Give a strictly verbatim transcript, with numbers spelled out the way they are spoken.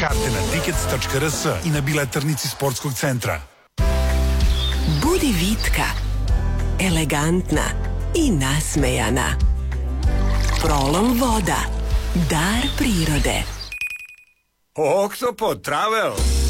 Karte na tickets tačka r s i na biletarnici sportskog centra. Budi vitka, elegantna i nasmejana. Prolom voda, dar prirode. Oktopod Travel.